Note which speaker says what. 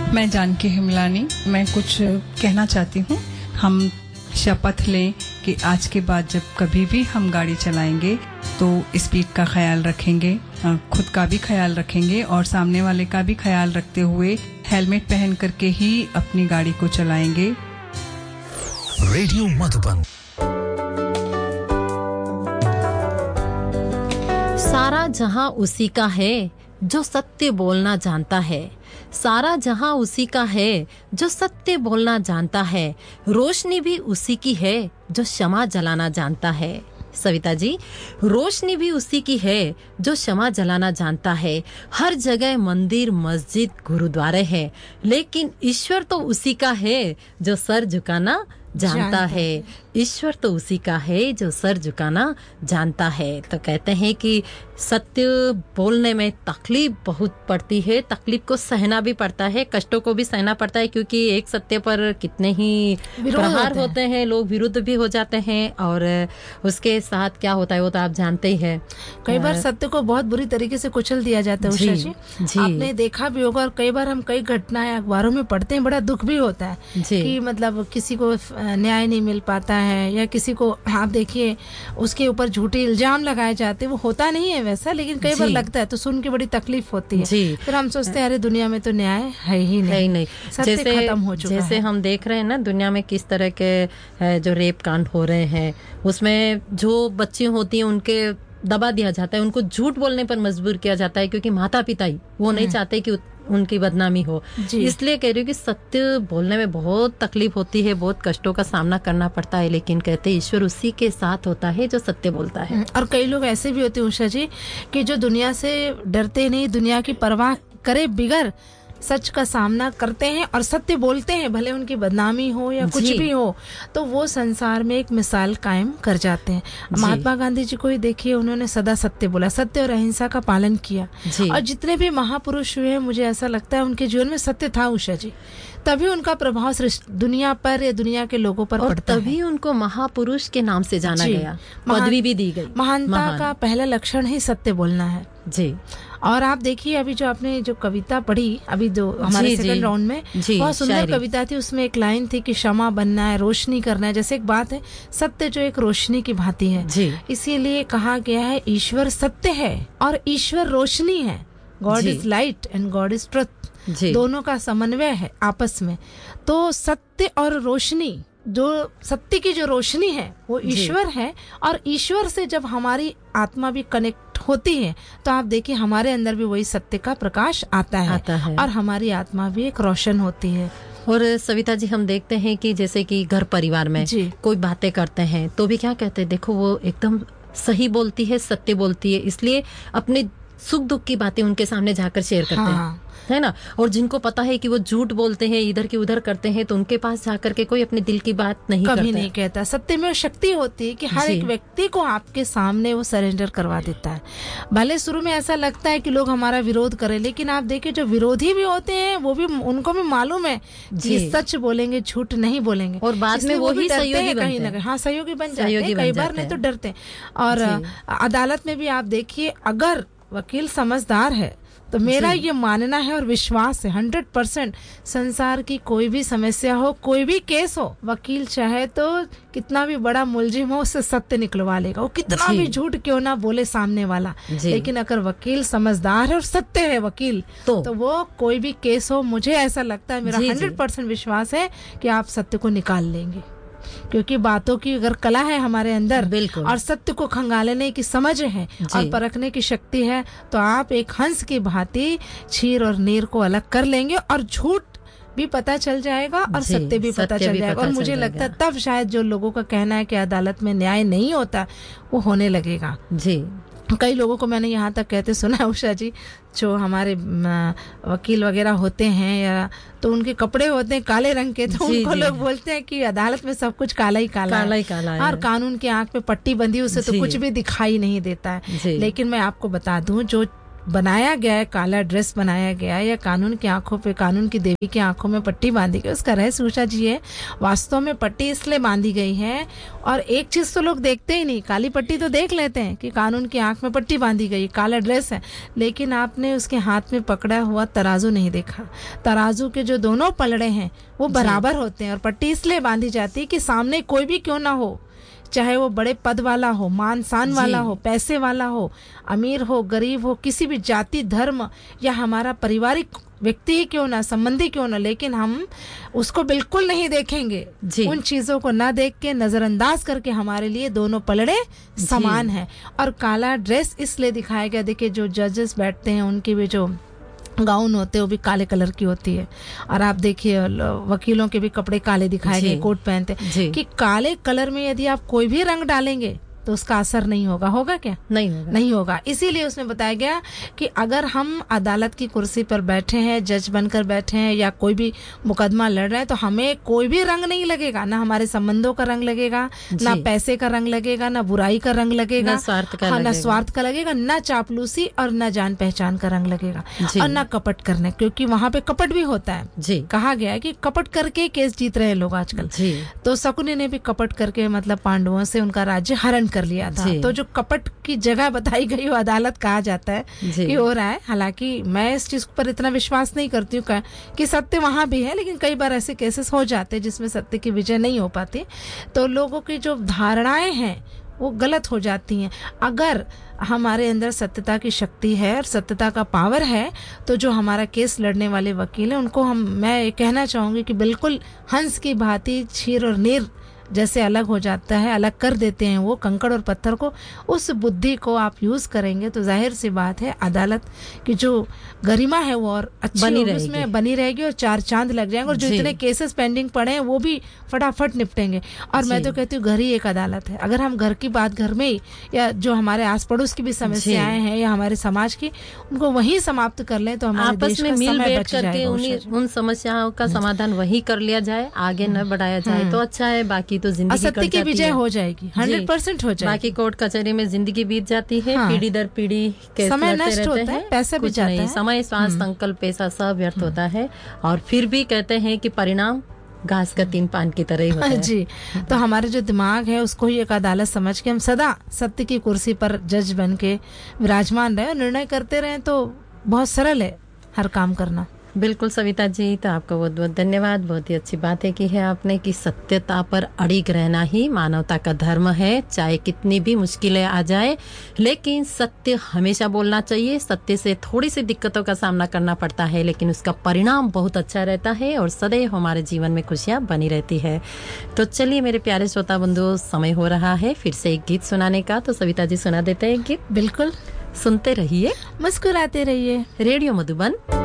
Speaker 1: मैं जानकी हिमलानी, मैं कुछ कहना चाहती हूँ। हम शपथ लें कि आज के बाद जब कभी भी हम गाड़ी चलाएंगे तो स्पीड का ख्याल रखेंगे, खुद का भी ख्याल रखेंगे और सामने वाले का भी ख्याल रखते हुए हेलमेट पहन करके ही अपनी गाड़ी को चलाएंगे।
Speaker 2: रेडियो मधुबन।
Speaker 3: सारा जहां उसी का है जो सत्य बोलना जानता है, सारा जहां उसी का है जो सत्य बोलना जानता है, रोशनी भी उसी की है जो क्षमा जलाना जानता है। सविता जी, रोशनी भी उसी की है जो क्षमा जलाना जानता है। हर जगह मंदिर, मस्जिद, गुरुद्वारे हैं, लेकिन ईश्वर तो उसी का है जो सर झुकाना जानता है। ईश्वर तो उसी का है जो सर झुकाना जानता है। तो कहते हैं कि सत्य बोलने में तकलीफ बहुत पड़ती है, तकलीफ को सहना भी पड़ता है, कष्टों को भी सहना पड़ता है, क्योंकि एक सत्य पर कितने ही प्रहार होते हैं, लोग विरुद्ध भी हो जाते हैं और उसके साथ क्या होता है वो तो आप जानते ही हैं।
Speaker 4: कई बार सत्य को बहुत बुरी तरीके से कुचल दिया जाता है उषा जी। आपने देखा भी होगा और कई बार हम कई घटनाएं अखबारों में पढ़ते हैं, बड़ा दुख भी होता है कि मतलब किसी को न्याय नहीं मिल पाता है या किसी को आप देखिए उसके ऊपर झूठे इल्जाम लगाए जाते हैं। वो होता नहीं है वैसा, लेकिन कई बार लगता है तो सुन के बड़ी तकलीफ होती है। फिर हम सोचते हैं अरे दुनिया में तो न्याय है ही नहीं, सत्य खत्म हो चुका है।
Speaker 3: जैसे हम देख रहे हैं ना दुनिया में किस तरह के जो रेप कांड हो रहे हैं, उसमें जो बच्ची होती हैं उनके दबा दिया जाता है, उनको झूठ बोलने पर मजबूर किया जाता है, क्योंकि माता पिता ही वो नहीं चाहते कि उनकी बदनामी हो। इसलिए कह रही हूँ कि सत्य बोलने में बहुत तकलीफ होती है, बहुत कष्टों का सामना करना पड़ता है, लेकिन कहते हैं ईश्वर उसी के साथ होता है जो सत्य बोलता है।
Speaker 4: और कई लोग ऐसे भी होते हैं उषा जी कि जो दुनिया से डरते नहीं, दुनिया की परवाह करे बिगर सच का सामना करते हैं और सत्य बोलते हैं, भले उनकी बदनामी हो या कुछ भी हो, तो वो संसार में एक मिसाल कायम कर जाते हैं। महात्मा गांधी जी को ही देखिए, उन्होंने सदा सत्य बोला, सत्य और अहिंसा का पालन किया। और जितने भी महापुरुष हुए, मुझे ऐसा लगता है उनके जीवन में सत्य था उषा जी, तभी उनका प्रभाव दुनिया पर या दुनिया के लोगों पर पड़ता है।
Speaker 3: तभी उनको महापुरुष के नाम से जाना गया, पदवी भी दी गई।
Speaker 4: महानता का पहला लक्षण ही सत्य बोलना है
Speaker 3: जी।
Speaker 4: और आप देखिए अभी जो आपने जो कविता पढ़ी अभी जो हमारे सेकंड राउंड में, बहुत सुंदर कविता थी। उसमें एक लाइन थी कि क्षमा बनना है, रोशनी करना है। जैसे एक बात है, सत्य जो एक रोशनी की भांति है, इसीलिए कहा गया है ईश्वर सत्य है और ईश्वर रोशनी है। God is light and God is truth, दोनों का समन्वय है आपस में। तो सत्य और रोशनी, जो सत्य की जो रोशनी है वो ईश्वर है, और ईश्वर से जब हमारी आत्मा भी कनेक्ट होती है तो आप देखिए हमारे अंदर भी वही सत्य का प्रकाश आता है और हमारी आत्मा भी एक रोशन होती है।
Speaker 3: और सविता जी, हम देखते हैं कि जैसे कि घर परिवार में कोई बातें करते हैं तो भी क्या कहते हैं, देखो वो एकदम सही बोलती है, सत्य बोलती है, इसलिए अपने सुख दुख की बातें उनके सामने जाकर शेयर करते हैं, है ना। और जिनको पता है कि वो झूठ बोलते हैं, इधर की उधर करते हैं, तो उनके पास जाकर के कोई अपने दिल की बात नहीं
Speaker 4: कभी नहीं कहता। सत्य में शक्ति होती है कि हर एक व्यक्ति को आपके सामने वो सरेंडर करवा देता है। भले शुरू में ऐसा लगता है कि लोग हमारा विरोध करें, लेकिन आप देखिए जो विरोधी भी होते हैं वो भी, उनको भी मालूम है कि सच बोलेंगे, झूठ नहीं बोलेंगे,
Speaker 3: और बाद में वो ही सहयोगी
Speaker 4: कहीं ना कहीं। हाँ, सहयोगी बन जाते हैं, कई बार नहीं तो डरते हैं। और अदालत में भी आप देखिए, अगर वकील समझदार है तो मेरा ये मानना है और विश्वास है 100%, संसार की कोई भी समस्या हो, कोई भी केस हो, वकील चाहे तो कितना भी बड़ा मुलजिम हो उससे सत्य निकलवा लेगा, वो कितना भी झूठ क्यों ना बोले सामने वाला। लेकिन अगर वकील समझदार है और सत्य है वकील, तो वो कोई भी केस हो, मुझे ऐसा लगता है, मेरा 100% विश्वास है कि आप सत्य को निकाल लेंगे। क्योंकि बातों की अगर कला है हमारे अंदर और सत्य को खंगालने की समझ है और परखने की शक्ति है, तो आप एक हंस की भांति क्षीर और नीर को अलग कर लेंगे और झूठ भी पता चल जाएगा और सत्य भी पता चल जाएगा। और मुझे लगता है तब शायद जो लोगों का कहना है कि अदालत में न्याय नहीं होता, वो होने लगेगा। कई लोगों को मैंने यहाँ तक कहते सुना उषा जी, जो हमारे वकील वगैरह होते हैं या तो उनके कपड़े होते हैं काले रंग के, तो उनको लोग बोलते हैं कि अदालत में सब कुछ काला ही काला है और कानून की आंख पे पट्टी बंधी, उससे तो कुछ भी दिखाई नहीं देता है। लेकिन मैं आपको बता दूं, जो बनाया गया है, काला ड्रेस बनाया गया है, या कानून की आंखों पे, कानून की देवी की आंखों में पट्टी बांधी गई, उसका रहस्य उषा जी है। वास्तव में पट्टी इसलिए बांधी गई है, और एक चीज तो लोग देखते ही नहीं, काली पट्टी तो देख लेते हैं कि कानून की आंख में पट्टी बांधी गई, काला ड्रेस है, लेकिन आपने उसके हाथ में पकड़ा हुआ तराजू नहीं देखा। तराजू के जो दोनों पलड़े हैं वो बराबर होते हैं, और पट्टी इसलिए बांधी जाती है कि सामने कोई भी क्यों ना हो, चाहे वो बड़े पद वाला हो, मान शान वाला हो, पैसे वाला हो, अमीर हो, गरीब हो, किसी भी जाति, धर्म या हमारा पारिवारिक व्यक्ति ही क्यों ना, संबंधी क्यों ना, लेकिन हम उसको बिल्कुल नहीं देखेंगे। उन चीजों को ना देख के, नजरअंदाज करके हमारे लिए दोनों पलड़े समान हैं। और काला ड्रेस इसलिए दिखाया गया, देखिए जो जजेस बैठते हैं उनकी भी जो गाउन होते हैं वो भी काले कलर की होती है, और आप देखिए वकीलों के भी कपड़े काले दिखाए गए, कोट पहनते, कि काले कलर में यदि आप कोई भी रंग डालेंगे तो उसका असर नहीं होगा। होगा क्या? नहीं होगा। इसीलिए उसमें बताया गया कि अगर हम अदालत की कुर्सी पर बैठे हैं, जज बनकर बैठे हैं, या कोई भी मुकदमा लड़ रहे हैं, तो हमें कोई भी रंग नहीं लगेगा, ना हमारे संबंधों का रंग लगेगा, ना पैसे का रंग लगेगा, ना बुराई का रंग लगेगा, ना स्वार्थ का लगेगा, ना चापलूसी और ना जान पहचान का रंग लगेगा, और ना कपट करने, क्योंकि वहाँ पे कपट भी होता है। कहा गया है कि कपट करके केस जीत रहे हैं लोग आजकल। तो शकुनी ने भी कपट करके मतलब पांडवों से उनका राज्य हरण कर लिया था। तो जो कपट की जगह बताई गई वो अदालत कहा जाता है कि हो रहा है। हालांकि मैं इस चीज पर इतना विश्वास नहीं करती हूँ कि सत्य वहां भी है, लेकिन कई बार ऐसे केसेस हो जाते हैं जिसमें सत्य की विजय नहीं हो पाती, तो लोगों की जो धारणाएं हैं वो गलत हो जाती हैं। अगर हमारे अंदर सत्यता की शक्ति है और सत्यता का पावर है, तो जो हमारा केस लड़ने वाले वकील हैं उनको मैं कहना चाहूंगी कि बिल्कुल हंस की भांति क्षीर और नीर जैसे अलग हो जाता है, अलग कर देते हैं वो कंकड़ और पत्थर को। उस बुद्धि को आप यूज करेंगे तो जाहिर सी बात है अदालत की जो गरिमा है वो और अच्छी उसमें बनी रहेगी, और 4 चांद लग जाएंगे, और जो इतने केसेस पेंडिंग पड़े हैं वो भी फटाफट निपटेंगे। और मैं तो कहती हूँ घर ही एक अदालत है। अगर हम घर की बात घर में ही, या जो हमारे आस पड़ोस की भी समस्याएं हैं या हमारे समाज की, उनको वहीं समाप्त कर लें तो हमारे देश में मिल बैठ करके
Speaker 3: उन समस्याओं का समाधान वहीं कर लिया जाए, आगे न बढ़ाया जाए तो अच्छा है। बाकी तो जिंदगी
Speaker 4: असत्य की विजय हो जाएगी, 100% हो जाएगी।
Speaker 3: बाकी कोर्ट कचहरी में जिंदगी बीत जाती है, पीढ़ी दर पीढ़ी
Speaker 4: समय नष्ट होता है, पैसा भी जाता है,
Speaker 3: समय, श्वास, संकल्प, पैसा सब व्यर्थ होता है। और फिर भी कहते हैं कि परिणाम घास का 3 पान की तरह ही होता है।
Speaker 4: जी, तो हमारे जो दिमाग है उसको ही एक अदालत समझ के हम सदा सत्य की कुर्सी पर जज बन के विराजमान रहे और निर्णय करते रहे, तो बहुत सरल है हर काम करना।
Speaker 3: बिल्कुल सविता जी, तो आपका बहुत बहुत धन्यवाद। बहुत ही अच्छी बात है की है आपने कि सत्यता पर अड़िग रहना ही मानवता का धर्म है, चाहे कितनी भी मुश्किलें आ जाए, लेकिन सत्य हमेशा बोलना चाहिए। सत्य से थोड़ी सी दिक्कतों का सामना करना पड़ता है, लेकिन उसका परिणाम बहुत अच्छा रहता है और सदैव हमारे जीवन में खुशियां बनी रहती है। तो चलिए मेरे प्यारे श्रोता बंधुओं, समय हो रहा है फिर से एक गीत सुनाने का, तो सविता जी सुना देते हैं गीत।
Speaker 4: बिल्कुल,
Speaker 3: सुनते रहिए,
Speaker 4: मुस्कुराते रहिए।
Speaker 3: रेडियो मधुबन